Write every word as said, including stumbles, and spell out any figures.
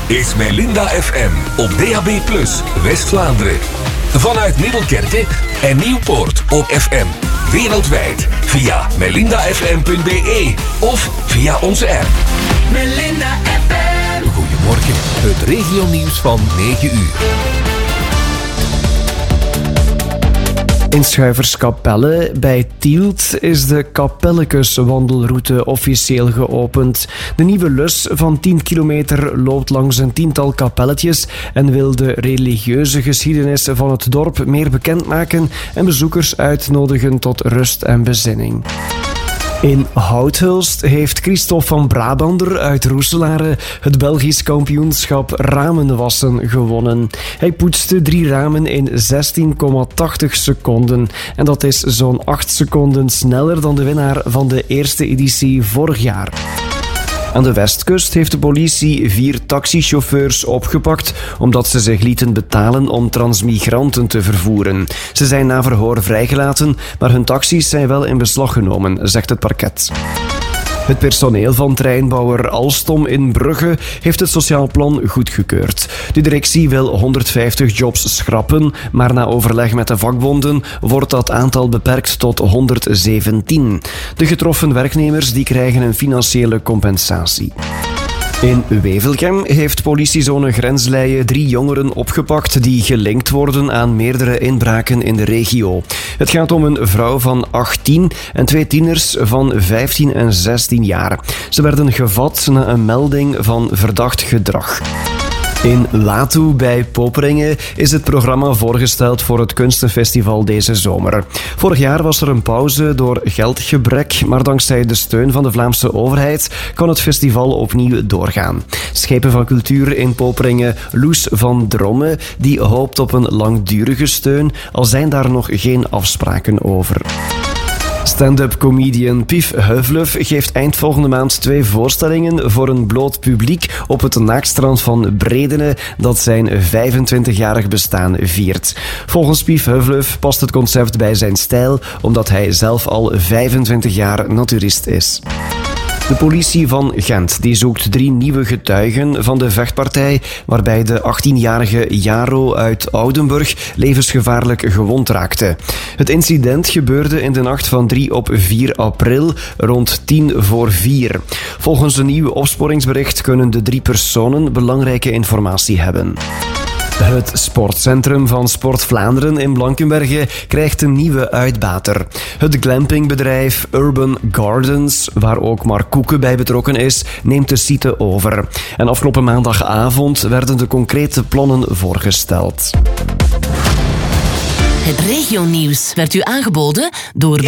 is Melinda F M op D A B plus, West-Vlaanderen. Vanuit Middelkerke en Nieuwpoort op F M. Wereldwijd via melinda f m punt b e of via onze app. Melinda F M. Goedemorgen, het regionieuws van negen uur. In Schuiverskapelle bij Tielt is de Kapellekes-wandelroute officieel geopend. De nieuwe lus van tien kilometer loopt langs een tiental kapelletjes en wil de religieuze geschiedenis van het dorp meer bekendmaken en bezoekers uitnodigen tot rust en bezinning. In Houthulst heeft Christophe van Brabander uit Roeselare het Belgisch kampioenschap ramenwassen gewonnen. Hij poetste drie ramen in zestien komma tachtig seconden. En dat is zo'n acht seconden sneller dan de winnaar van de eerste editie vorig jaar. Aan de westkust heeft de politie vier taxichauffeurs opgepakt omdat ze zich lieten betalen om transmigranten te vervoeren. Ze zijn na verhoor vrijgelaten, maar hun taxis zijn wel in beslag genomen, zegt het parket. Het personeel van treinbouwer Alstom in Brugge heeft het sociaal plan goedgekeurd. De directie wil honderdvijftig jobs schrappen, maar na overleg met de vakbonden wordt dat aantal beperkt tot honderdzeventien. De getroffen werknemers die krijgen een financiële compensatie. In Wevelgem heeft politiezone Grensleie drie jongeren opgepakt die gelinkt worden aan meerdere inbraken in de regio. Het gaat om een vrouw van achttien en twee tieners van vijftien en zestien jaar. Ze werden gevat na een melding van verdacht gedrag. In Latu bij Poperinge is het programma voorgesteld voor het kunstenfestival deze zomer. Vorig jaar was er een pauze door geldgebrek, maar dankzij de steun van de Vlaamse overheid kan het festival opnieuw doorgaan. Schepen van Cultuur in Poperinge, Loes van Dromme, die hoopt op een langdurige steun, al zijn daar nog geen afspraken over. Stand-up comedian Pief Heuvluf geeft eind volgende maand twee voorstellingen voor een bloot publiek op het Naakstrand van Bredene dat zijn vijfentwintigjarig bestaan viert. Volgens Pief Heuvluf past het concept bij zijn stijl omdat hij zelf al vijfentwintig jaar naturist is. De politie van Gent die zoekt drie nieuwe getuigen van de vechtpartij waarbij de achttienjarige Jaro uit Oudenburg levensgevaarlijk gewond raakte. Het incident gebeurde in de nacht van drie op vier april rond tien voor vier. Volgens een nieuw opsporingsbericht kunnen de drie personen belangrijke informatie hebben. Het sportcentrum van Sport Vlaanderen in Blankenberge krijgt een nieuwe uitbater. Het glampingbedrijf Urban Gardens, waar ook Mark Koeken bij betrokken is, neemt de site over. En afgelopen maandagavond werden de concrete plannen voorgesteld. Het regionieuws werd u aangeboden door